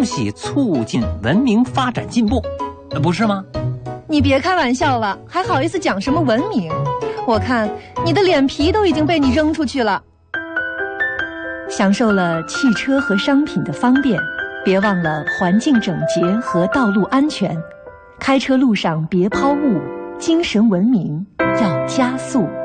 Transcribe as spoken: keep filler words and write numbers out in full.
东西促进文明发展进步，不是吗？ 你别开玩笑了，还好意思讲什么文明？我看你的脸皮都已经被你扔出去了。享受了汽车和商品的方便，别忘了环境整洁和道路安全。开车路上别抛物，精神文明要加速。